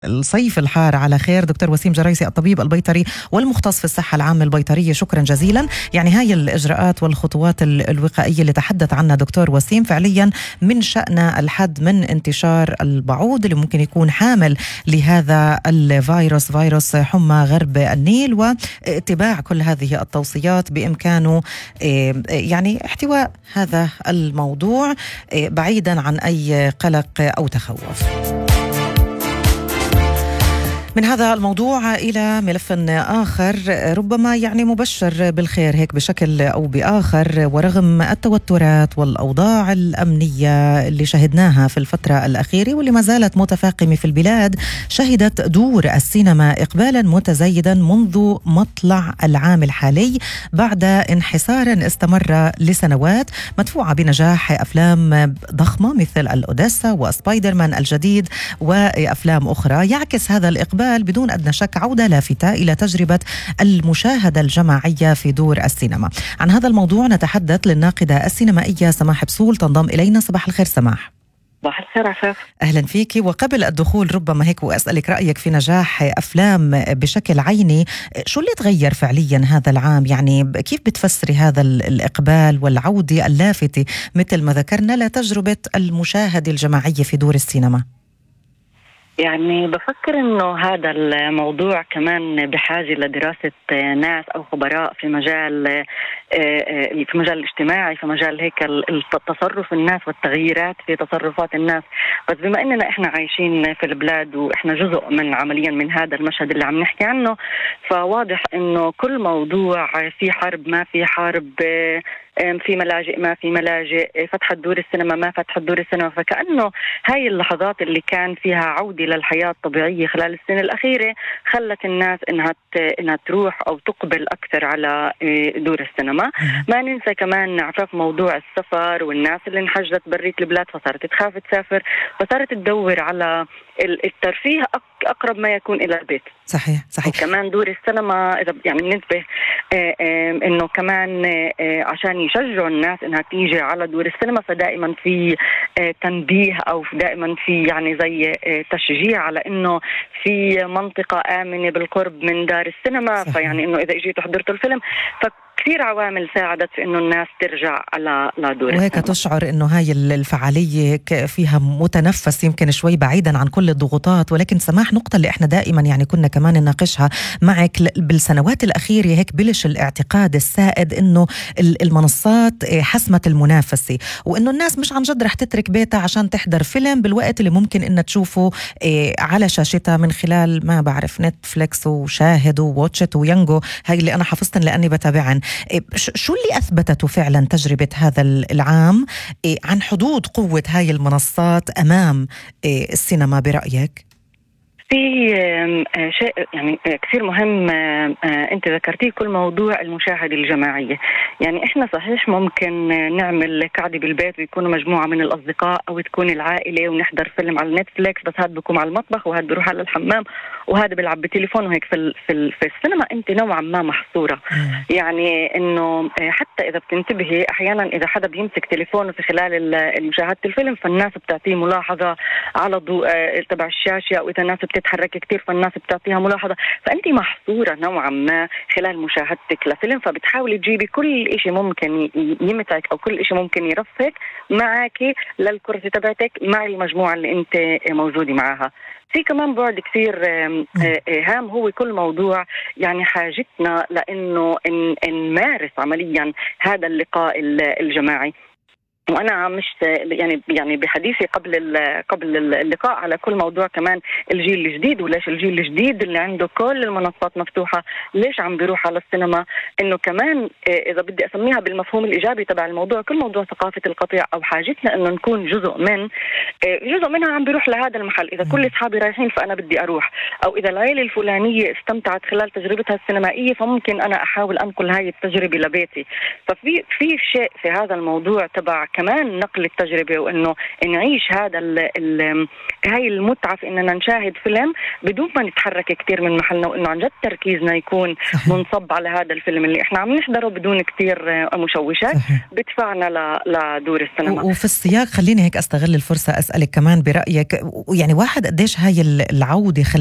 الصيف الحار على خير. دكتور وسيم جرايسي، الطبيب البيطري والمختص في الصحة العامة البيطرية، شكرا جزيلا. يعني هاي الإجراءات والخطوات الوقائية اللي تحدث عنها دكتور وسيم فعليا من شأنها الحد من انتشار البعوض اللي ممكن يكون حامل لهذا الفيروس، فيروس حمى غرب النيل، واتباع كل هذه التوصيات بإمكانه يعني احتواء هذا الموضوع بعيدا عن أي قلق أو تخوف. من هذا الموضوع إلى ملف آخر ربما يعني مبشر بالخير هيك بشكل أو بآخر، ورغم التوترات والأوضاع الأمنية اللي شهدناها في الفترة الأخيرة واللي ما زالت متفاقمة في البلاد، شهدت دور السينما إقبالا متزايدا منذ مطلع العام الحالي بعد انحسار استمر لسنوات، مدفوعة بنجاح أفلام ضخمة مثل الأوديسا وسبايدر مان الجديد وأفلام أخرى. يعكس هذا الإقبال بدون أدنى شك عودة لافتة إلى تجربة المشاهدة الجماعية في دور السينما. عن هذا الموضوع نتحدث للناقدة السينمائية سماح بسول، تنضم إلينا. صباح الخير سماح. صباح الخير عفاف. أهلا فيك. وقبل الدخول ربما هيك وأسألك رأيك في نجاح أفلام بشكل عيني، شو اللي تغير فعليا هذا العام؟ يعني كيف بتفسري هذا الإقبال والعودة اللافتة مثل ما ذكرنا لتجربة المشاهدة الجماعية في دور السينما؟ يعني بفكر انه هذا الموضوع كمان بحاجة لدراسة ناس او خبراء في مجال الاجتماعي، في مجال هيك تصرف الناس والتغييرات في تصرفات الناس. بس بما اننا احنا عايشين في البلاد واحنا جزء من عمليا من هذا المشهد اللي عم نحكي عنه، فواضح انه كل موضوع في حرب ما في حرب، في ملاجئ ما في ملاجئ، فتحت دور السينما ما فتحت دور السينما. فكأنه هاي اللحظات اللي كان فيها عودة للحياة الطبيعية خلال السنة الأخيرة خلت الناس إنها تروح أو تقبل أكثر على دور السينما. ما ننسى كمان عفاف موضوع السفر، والناس اللي انحجزت برية البلاد فصارت تخاف تسافر، فصارت تدور على الترفيه أقرب ما يكون إلى البيت. صحيح. وكمان دور السينما إذا يعني بننتبه إنه كمان عشان يشجعوا الناس إنها تيجي على دور السينما، فدائما في تنبيه أو دائما في يعني زي تشجيع على إنه في منطقة آمنة بالقرب من دار السينما. صحيح. فيعني إنه إذا إجيتوا حضرتوا الفيلم، كثير عوامل ساعدت في إنه الناس ترجع على دور وهيك السينما. تشعر إنه هاي الفعالية فيها متنفس يمكن شوي بعيدا عن كل الضغوطات. ولكن سماح، نقطة اللي إحنا دائما يعني كنا كمان نناقشها معك بالسنوات الأخيرة، هيك بلش الاعتقاد السائد إنه المنصات حسمت المنافسة، وإنه الناس مش عن جد رح تترك بيتها عشان تحضر فيلم بالوقت اللي ممكن إنها تشوفه على شاشتها من خلال ما بعرف نتفليكس وشاهد وواتشت ويانجو، هاي اللي أنا حفظتن لأني بتابعن. شو اللي أثبتته فعلا تجربة هذا العام عن حدود قوة هاي المنصات أمام السينما برأيك؟ في شيء يعني كثير مهم أنت ذكرتيه، كل موضوع المشاهدة الجماعية. يعني إحنا صحيح ممكن نعمل قعدة بالبيت ويكونوا مجموعة من الأصدقاء أو تكون العائلة ونحضر فيلم على نتفليكس، بس هاد بيكون على المطبخ وهاد بيروح على الحمام وهذا بيلعب بتليفون وهيك. في السينما أنت نوعا ما محصورة. يعني إنه حتى إذا بتنتبهي أحيانا إذا حدا بيمسك تليفونه في خلال مشاهدة الفيلم، فالناس بتعطيه ملاحظة على ضوء تبع الشاشة، أو إذا الناس بتتحرك كتير فالناس بتعطيها ملاحظة. فأنت محصورة نوعا ما خلال مشاهدتك لفيلم، فبتحاولي تجيبي كل إشي ممكن يمتعك أو كل إشي ممكن يرفق معك للكرسي تبعتك مع المجموعة اللي أنت موجودة معها. في كمان بعد كثير هام هو كل موضوع يعني حاجتنا لأنه نمارس عمليا هذا اللقاء الجماعي. وأنا مش يعني بحديثي قبل اللقاء على كل موضوع كمان الجيل الجديد، وليش الجيل الجديد اللي عنده كل المنصات مفتوحة ليش عم بيروح على السينما، إنه كمان إذا بدي أسميها بالمفهوم الإيجابي تبع الموضوع، كل موضوع ثقافة القطيع أو حاجتنا إنه نكون جزء منها عم بيروح لهذا المحل. إذا كل أصحابي رايحين فأنا بدي أروح، أو إذا العائلة الفلانية استمتعت خلال تجربتها السينمائية فممكن أنا أحاول أنقل هاي التجربة لبيتي. ففي شيء في هذا الموضوع تبع كمان نقل التجربة، وإنه نعيش هاي المتعة في إننا نشاهد فيلم بدون ما نتحرك كتير من محلنا، وإنه عن جد تركيزنا يكون منصب على هذا الفيلم اللي إحنا عم نحضره بدون كتير مشوشات بدفعنا لدور السينما. وفي السياق خليني هيك أستغل الفرصة أسألك كمان برأيك، يعني واحد قديش هاي العودة